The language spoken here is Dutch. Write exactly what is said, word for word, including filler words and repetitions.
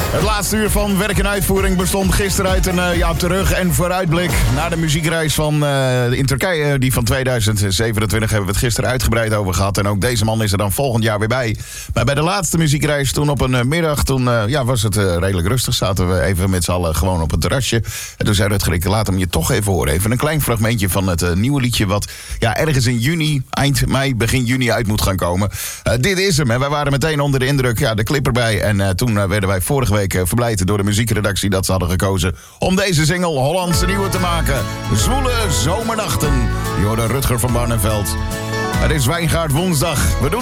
Het laatste uur van Werk en Uitvoering bestond gisteren uit een uh, ja, terug- en vooruitblik naar de muziekreis van, uh, in Turkije. Die van tweeduizend zevenentwintig hebben we het gisteren uitgebreid over gehad. En ook deze man is er dan volgend jaar weer bij. Maar bij de laatste muziekreis, toen op een uh, middag, toen uh, ja, was het uh, redelijk rustig. Zaten we even met z'n allen gewoon op het terrasje. En toen zei Rutger, ik laat hem je toch even horen. Even een klein fragmentje van het uh, nieuwe liedje wat ja, ergens in juni, eind mei, begin juni uit moet gaan komen. Uh, dit is hem. En wij waren meteen onder de indruk. Ja, de clip erbij. En uh, toen uh, werden wij vorige week uh, verblijd door de muziekredactie dat ze hadden gekozen om deze single Hollandse Nieuwe te maken. Zwoele zomernachten. Je hoorde Rutger van Barneveld. Het is Wijngaard woensdag. We doen